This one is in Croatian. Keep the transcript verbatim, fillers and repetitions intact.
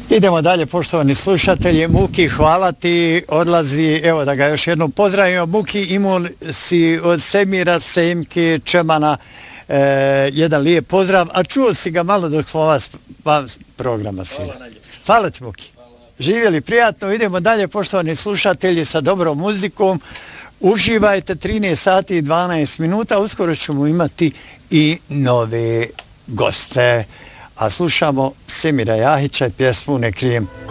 Idemo dalje, poštovani slušatelji. Muki, hvala ti, odlazi, evo da ga još jednom pozdravimo. Muki, imao si od Semira, Semke, Čemana e, jedan lijep pozdrav, a čuo si ga malo dok smo vas, vas programa sila. Hvala najljepše. Hvala ti, Muki. Živjeli prijatno, idemo dalje, poštovani slušatelji, sa dobrom muzikom. Uživajte, trinaest sati i dvanaest minuta, uskoro ćemo imati i nove goste. A slušamo Semira Jahića i pjesmu Ne krijem